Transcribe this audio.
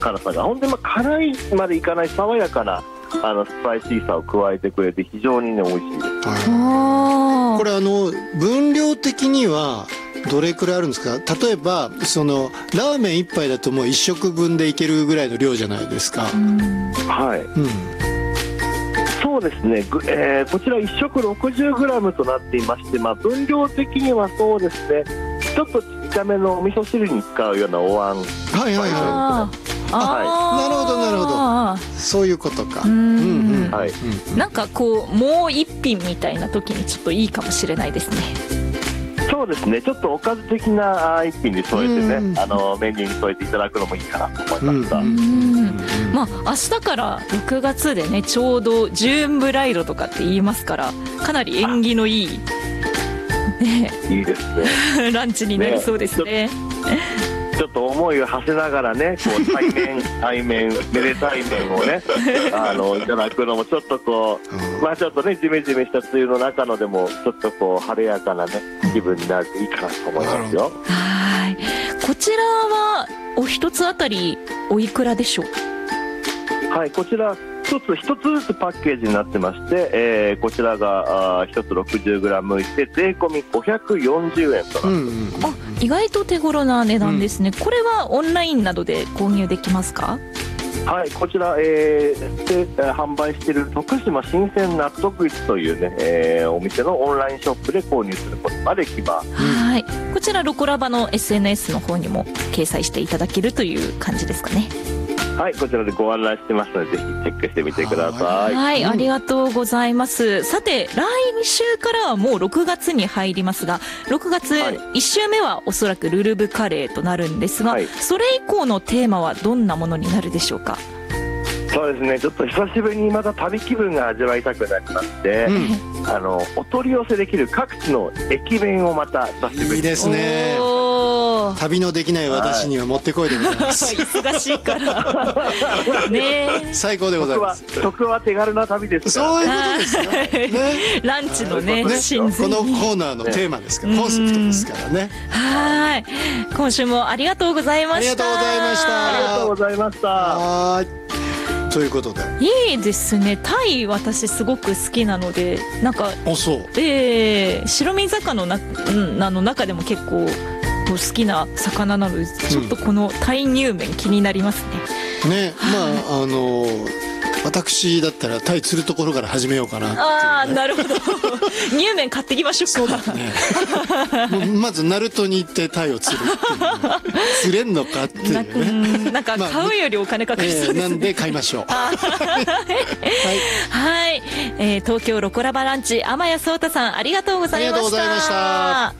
辛さが、ほんで辛いまでいかない爽やかなスパイシーさを加えてくれて非常にね美味しいです。 これ分量的にはどれくらいあるんですか？例えばラーメン一杯だともう1食分でいけるぐらいの量じゃないですか。 はい、そうですね、こちら1食 60g となっていまして、分量的にはそうですね、ちょっとちっちゃめのお味噌汁に使うようなお椀。 はいはいはい。なるほどなるほど、そういうことか。 なんかこうもう一品みたいな時にちょっといいかもしれないですね。 そうですね、ちょっとおかず的な一品に添えてね、メニューに添えていただくのもいいかなと思いました。 明日から6月でね、ちょうどジューンブライドとかって言いますから、かなり縁起のいい、ね、 いいですねランチになりそうですね。 ちょっと思いを馳せながらね、こう対面めでたい面をねいただくのもちょっとこう、ちょっとねジメジメした梅雨の中のでもちょっとこう晴れやかなね気分になるといいかなと思いますよ。 はい、こちらはお一つあたりおいくらでしょう？ はい、こちら一つずつパッケージになってまして、こちらが一つ 60g で税込み540円となってます。 意外と手頃な値段ですね。これはオンラインなどで購入できますか？ はい、こちら、販売している徳島新鮮納得市というね、お店のオンラインショップで購入することができます。 はい、こちらロコラバの SNS の方にも掲載していただけるという感じですかね。 はい、こちらでご案内してますのでぜひチェックしてみてください。 はい、ありがとうございます。さて来週からはもう6月に入りますが、6月1週目はおそらくルルブカレーとなるんですが、それ以降のテーマはどんなものになるでしょうか？ そうですね、ちょっと久しぶりにまた旅気分が味わいたくなりまして、お取り寄せできる各地の駅弁をまた久しぶりに。 いいですね。旅のできない私にはもってこいでございます。 忙しいからね。 最高でございます。 食は手軽な旅ですから。 そういうことですよ、ね、 ランチのね、 このコーナーのテーマですから、コンセプトですからね。 はい、今週もありがとうございました。 ありがとうございました。 ありがとうございました。 ということでいいですね。タイ私すごく好きなので、なんか白身魚の中でも結構好きな魚なので、ちょっとこのタイ乳麺気になりますね。 私だったらタイ釣るところから始めようかなっていう、 なるほど乳麺買ってきましょうか。 そうだねまず鳴門に行ってタイを釣るっていう、釣れんのかっていうね。 なんか買うよりお金かかりそうですね。 なんで買いましょう。 はい、東京ロコラバランチ天谷壮太さんありがとうございました。